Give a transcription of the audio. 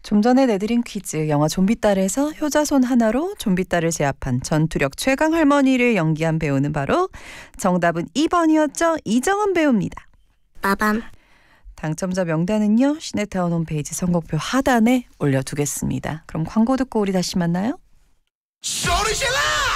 좀 전에 내드린 퀴즈 영화 좀비딸에서 효자손 하나로 좀비딸을 제압한 전투력 최강 할머니를 연기한 배우는 바로 정답은 2번이었죠. 이정은 배우입니다. 빠밤. 당첨자 명단은요. 시네타운 홈페이지 선곡표 하단에 올려두겠습니다. 그럼 광고 듣고 우리 다시 만나요. 소리 질러!